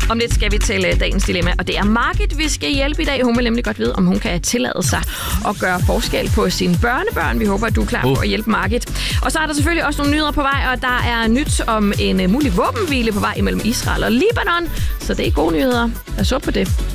Om lidt skal vi til dagens dilemma, og det er Margit, vi skal hjælpe i dag. Hun vil nemlig godt vide, om hun kan tillade sig at gøre forskel på sine børnebørn. Vi håber, at du er klar på at hjælpe Margit. Og så er der selvfølgelig også nogle nyheder på vej, og der er nyt om en mulig våbenhvile på vej imellem Israel og Libanon. Så det er gode nyheder. Lad os håbe på det.